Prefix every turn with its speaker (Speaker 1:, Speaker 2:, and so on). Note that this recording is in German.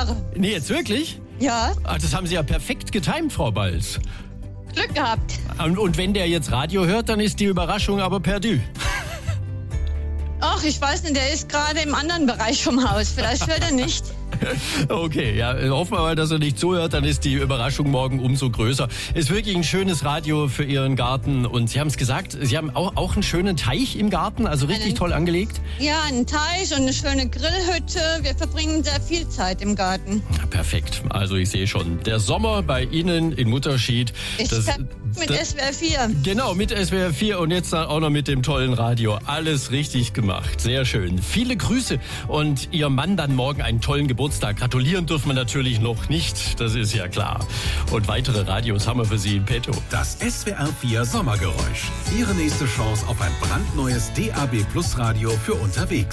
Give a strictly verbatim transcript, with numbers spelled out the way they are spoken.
Speaker 1: Jahre.
Speaker 2: Nee, jetzt wirklich?
Speaker 1: Ja,
Speaker 2: Ach, das haben Sie ja perfekt getimt, Frau Balz.
Speaker 1: Glück gehabt.
Speaker 2: Und, und wenn der jetzt Radio hört, dann ist die Überraschung aber perdu.
Speaker 1: Ach, ich weiß nicht, der ist gerade im anderen Bereich vom Haus. Vielleicht hört er nicht.
Speaker 2: Okay, ja, hoffen wir mal, dass er nicht zuhört, dann ist die Überraschung morgen umso größer. Ist wirklich ein schönes Radio für Ihren Garten und Sie haben es gesagt, Sie haben auch, auch einen schönen Teich im Garten, also richtig
Speaker 1: Einen-
Speaker 2: toll angelegt.
Speaker 1: Ja, ein Teich und eine schöne Grillhütte. Wir verbringen sehr viel Zeit im Garten.
Speaker 2: Ja, perfekt, also ich sehe schon, der Sommer bei Ihnen in Mutterschied.
Speaker 1: Ich
Speaker 2: das-
Speaker 1: kann mit
Speaker 2: das-
Speaker 1: S W R vier.
Speaker 2: Genau, mit S W R vier und jetzt dann auch noch mit dem tollen Radio. Alles richtig gemacht. Sehr schön. Viele Grüße und Ihr Mann dann morgen einen tollen Geburtstag. Gratulieren dürfen wir natürlich noch nicht, das ist ja klar. Und weitere Radios haben wir für Sie in petto.
Speaker 3: Das S W R vier Sommergeräusch. Ihre nächste Chance auf ein brandneues D A B Plus Radio für unterwegs.